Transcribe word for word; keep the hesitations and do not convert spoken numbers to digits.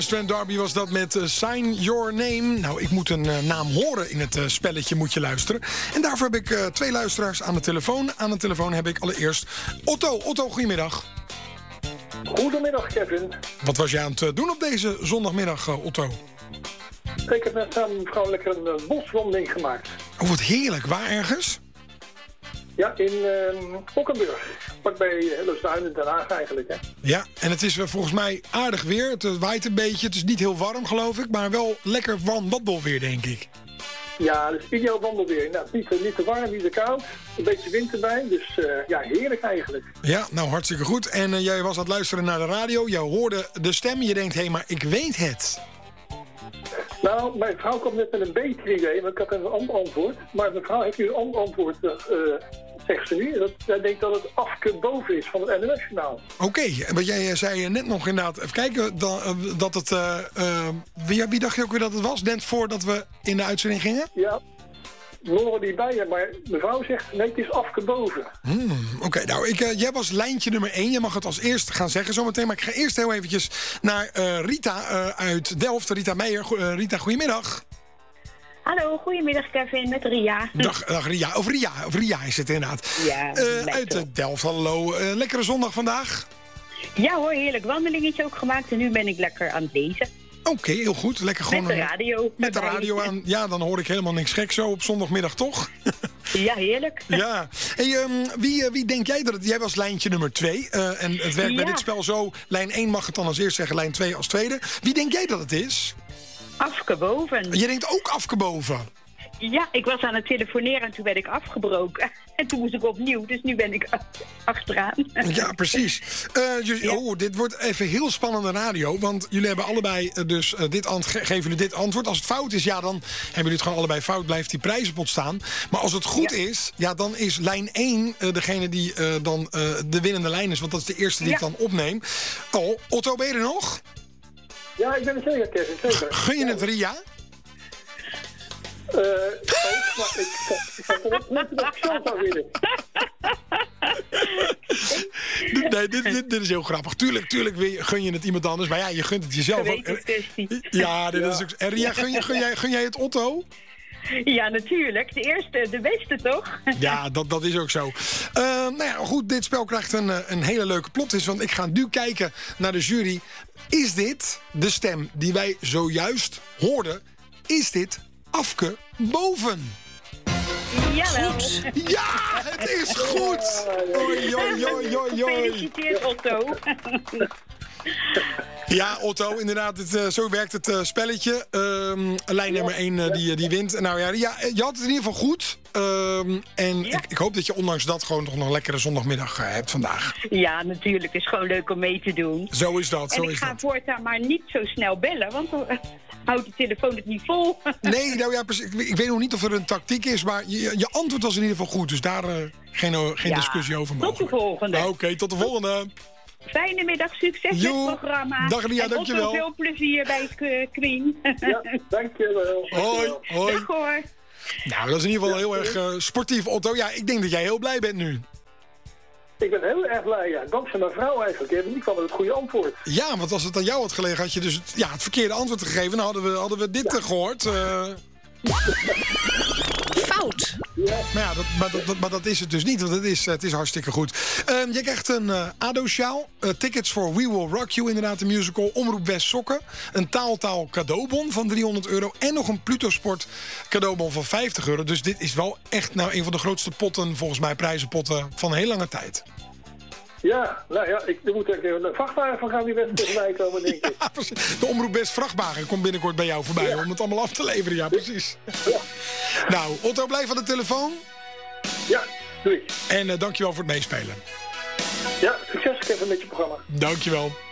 Strand Darby was dat met uh, Sign Your Name. Nou, ik moet een uh, naam horen in het uh, spelletje, moet je luisteren. En daarvoor heb ik uh, twee luisteraars aan de telefoon. Aan de telefoon heb ik allereerst Otto. Otto, goedemiddag. Goedemiddag, Kevin. Wat was je aan het uh, doen op deze zondagmiddag, uh, Otto? Ik heb net samen met mevrouw lekker een uh, boswandeling gemaakt. Oh, wat heerlijk. Waar ergens? Ja, in uh, Okkenburg. Vlakbij Hellersduin in Den Haag eigenlijk, hè. Ja, en het is uh, volgens mij aardig weer. Het uh, waait een beetje. Het is niet heel warm, geloof ik. Maar wel lekker warm wandelweer, denk ik. Ja, het is ideaal wandelweer. Nou, niet, uh, niet te warm, niet te koud. Een beetje wind erbij. Dus uh, ja, heerlijk eigenlijk. Ja, nou hartstikke goed. En uh, jij was aan het luisteren naar de radio. Jij hoorde de stem. Je denkt, hé, hey, maar ik weet het. Nou, mijn vrouw kwam net met een beter idee, want ik had een ander antwoord. Maar mijn vrouw heeft nu een ander antwoord, uh, zegt ze nu. Dat, zij denkt dat het Afke boven is van het N O S-journaal. Oké, okay, maar jij zei net nog inderdaad, even kijken, dat, dat het... Uh, uh, wie, wie dacht je ook weer dat het was, net voordat we in de uitzending gingen? Ja, Noren die bij je, maar mevrouw zegt, nee, het is Afke boven. Hmm, Oké, okay, nou, ik, uh, jij was lijntje nummer één. Je mag het als eerste gaan zeggen zometeen. Maar ik ga eerst heel eventjes naar uh, Rita uh, uit Delft. Rita Meijer. Go- uh, Rita, goedemiddag. Hallo, goedemiddag Kevin, met Ria. Dag, dag Ria. Of Ria, of Ria is het inderdaad. Ja, uh, uit uh, Delft, hallo. Uh, lekkere zondag vandaag? Ja hoor, heerlijk wandelingetje ook gemaakt en nu ben ik lekker aan het lezen. Oké, okay, heel goed. Lekker gewoon met de radio. Een, met de radio aan. Ja, dan hoor ik helemaal niks gek zo op zondagmiddag, toch? Ja, heerlijk. Ja. Hey, um, wie, uh, wie denk jij dat het... Jij was lijntje nummer twee. Uh, en het werkt ja. bij dit spel zo. Lijn één mag het dan als eerst zeggen, lijn twee als tweede. Wie denk jij dat het is? Afke boven. Je denkt ook Afke boven? Ja, ik was aan het telefoneren en toen werd ik afgebroken. En toen moest ik opnieuw, dus nu ben ik achteraan. Ja, precies. Uh, jullie, ja. Oh, dit wordt even heel spannende radio. Want jullie hebben allebei uh, dus uh, dit ant- ge- geven jullie dit antwoord. Als het fout is, ja, dan hebben jullie het gewoon allebei fout. Blijft die prijzenpot staan. Maar als het goed ja. is, ja, dan is lijn één uh, degene die uh, dan uh, de winnende lijn is. Want dat is de eerste die ja. ik dan opneem. Oh, Otto, ben je er nog? Ja, ik ben er zeker, Kevin. Zeker. Gun je ja. het Ria? Uh, ook, maar ik ga het net dat ik zelf zou winnen. Nee, dit, dit, dit is heel grappig. Tuurlijk, tuurlijk gun je het iemand anders. Maar ja, je gunt het jezelf ook. Ja, dit ja. is ook... En Ria, gun, je, gun, jij, gun jij het Otto? Ja, natuurlijk. De eerste, de beste, toch? Ja, dat, dat is ook zo. Uh, nou ja, goed, dit spel krijgt een, een hele leuke plot. Want ik ga nu kijken naar de jury. Is dit de stem die wij zojuist hoorden? Is dit Afke boven? Jawel. Goed. Ja, het is goed. Oi, oi, oi, oi, oi. Gefeliciteerd, Otto. Ja, Otto, inderdaad, het, uh, zo werkt het uh, spelletje. Um, lijn nummer één uh, die, die wint. Nou ja, ja, je had het in ieder geval goed. Um, en ja. ik, ik hoop dat je ondanks dat gewoon nog een lekkere zondagmiddag uh, hebt vandaag. Ja, natuurlijk. Het is gewoon leuk om mee te doen. Zo is dat, zo en is dat. En ik ga voortaan maar niet zo snel bellen, want dan uh, houdt de telefoon het niet vol. Nee, nou ja, precies. Ik, ik weet nog niet of er een tactiek is, maar je, je antwoord was in ieder geval goed. Dus daar uh, geen, uh, geen ja, discussie over mogelijk. Tot de volgende. Oké, okay, tot de volgende. Fijne middag, succes met het programma. Dag Ria, en dankjewel. En veel plezier bij Queen. Ja, dankjewel. Hoi, hoi. Dag hoor. Nou, dat is in ieder geval heel erg uh, sportief, Otto. Ja, ik denk dat jij heel blij bent nu. Ik ben heel erg blij, ja. Dankzij mijn vrouw eigenlijk. Die kwam met het goede antwoord. Ja, want als het aan jou had gelegen, had je dus het, ja, het verkeerde antwoord gegeven. Dan hadden we, hadden we dit ja. gehoord. Uh... Fout. Ja. Maar ja, dat, maar, dat, maar dat is het dus niet, want het is, het is hartstikke goed. Uh, je krijgt een uh, ADO-sjaal, uh, tickets voor We Will Rock You, inderdaad de musical, Omroep West sokken, een taaltaal cadeaubon van driehonderd euro en nog een Pluto Sport cadeaubon van vijftig euro. Dus dit is wel echt nou een van de grootste potten, volgens mij prijzenpotten, van een heel lange tijd. Ja, nou ja, ik, er moet er een vrachtwagen van gaan die best tegenbij komen, denk ik. Ja, precies. De Omroep West vrachtwagen komt binnenkort bij jou voorbij, ja. om het allemaal af te leveren. Ja, precies. Ja. Nou, Otto, blijf aan de telefoon. Ja, doei. En uh, dankjewel voor het meespelen. Ja, succes even met je programma. Dankjewel.